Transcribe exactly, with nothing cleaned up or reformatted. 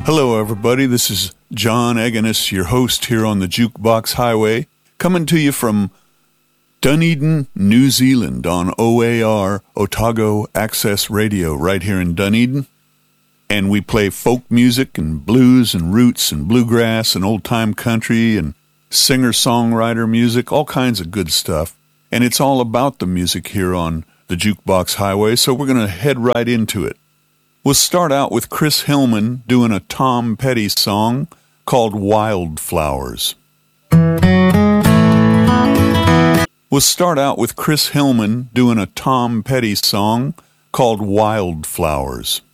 Hello, everybody. This is John Eganis, your host here on the Jukebox Highway, coming to you from Dunedin, New Zealand on O A R, Otago Access Radio, right here in Dunedin. And we play folk music and blues and roots and bluegrass and old-time country and singer-songwriter music, all kinds of good stuff. And it's all about the music here on the Jukebox Highway, so we're going to head right into it. We'll start out with Chris Hillman doing a Tom Petty song called Wildflowers. We'll start out with Chris Hillman doing a Tom Petty song called Wildflowers.